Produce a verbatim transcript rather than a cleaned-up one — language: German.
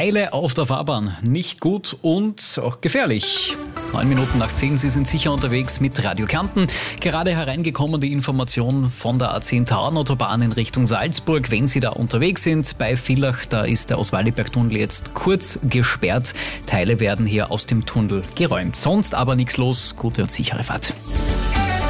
Eile auf der Fahrbahn. Nicht gut und auch gefährlich. Neun Minuten nach zehn, Sie sind sicher unterwegs mit Radio Kärnten. Gerade hereingekommen die Information von der A zehn Tauernautobahn in Richtung Salzburg. Wenn Sie da unterwegs sind, bei Villach, da ist der Auswalliberg-Tunnel jetzt kurz gesperrt. Teile werden hier aus dem Tunnel geräumt. Sonst aber nichts los. Gute und sichere Fahrt.